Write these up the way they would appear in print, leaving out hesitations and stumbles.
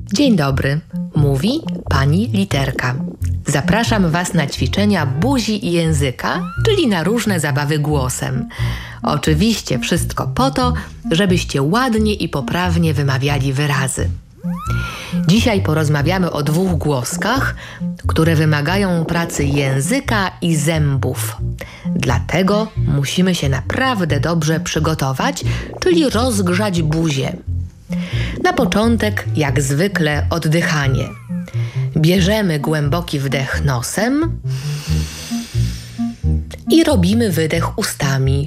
Dzień dobry, mówi pani Literka. Zapraszam was na ćwiczenia buzi i języka, czyli na różne zabawy głosem. Oczywiście wszystko po to, żebyście ładnie i poprawnie wymawiali wyrazy. Dzisiaj porozmawiamy o dwóch głoskach, które wymagają pracy języka i zębów. Dlatego musimy się naprawdę dobrze przygotować, czyli rozgrzać buzię. Na początek, jak zwykle, oddychanie. Bierzemy głęboki wdech nosem i robimy wydech ustami.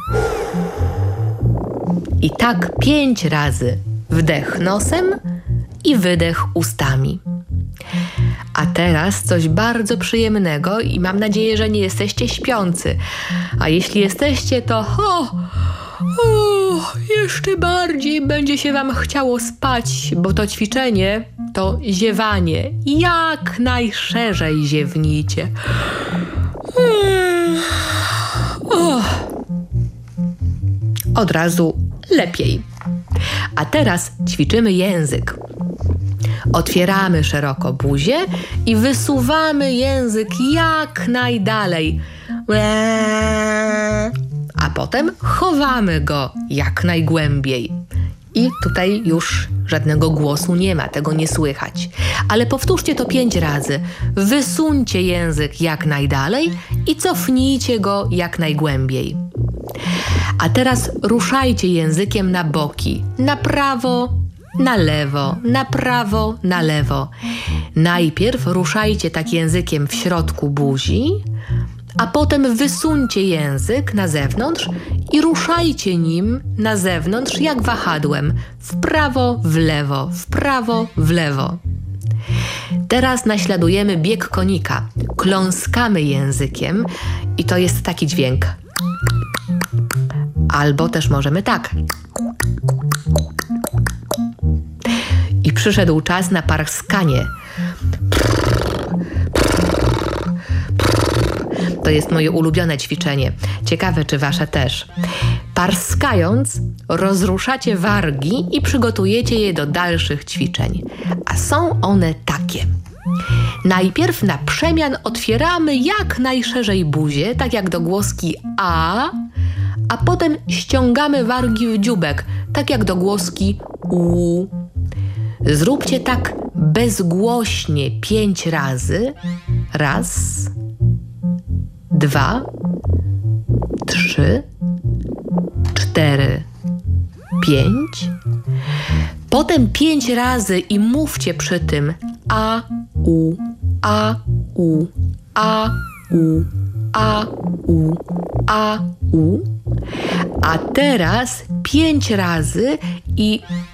I tak 5 razy. Wdech nosem i wydech ustami. A teraz coś bardzo przyjemnego i mam nadzieję, że nie jesteście śpiący. A jeśli jesteście, to jeszcze bardziej będzie się wam chciało spać, bo to ćwiczenie to ziewanie. Jak najszerzej ziewnijcie. Od razu lepiej. A teraz ćwiczymy język. Otwieramy szeroko buzię i wysuwamy język jak najdalej. A potem chowamy go jak najgłębiej. I tutaj już żadnego głosu nie ma, tego nie słychać. Ale powtórzcie to 5 razy. Wysuńcie język jak najdalej i cofnijcie go jak najgłębiej. A teraz ruszajcie językiem na boki. Na prawo, na lewo, na prawo, na lewo. Najpierw ruszajcie tak językiem w środku buzi, a potem wysuńcie język na zewnątrz i ruszajcie nim na zewnątrz jak wahadłem. W prawo, w lewo, w prawo, w lewo. Teraz naśladujemy bieg konika. Kląskamy językiem i to jest taki dźwięk. Albo też możemy tak. I przyszedł czas na parskanie. To jest moje ulubione ćwiczenie. Ciekawe, czy wasze też. Parskając, rozruszacie wargi i przygotujecie je do dalszych ćwiczeń. A są one takie. Najpierw na przemian otwieramy jak najszerzej buzię, tak jak do głoski a potem ściągamy wargi w dzióbek, tak jak do głoski u. Zróbcie tak bezgłośnie 5 razy. 1, 2, 3, 4, 5. Potem 5 razy i mówcie przy tym a, u, a, u, a, u, a, u, a, u. A teraz 5 razy i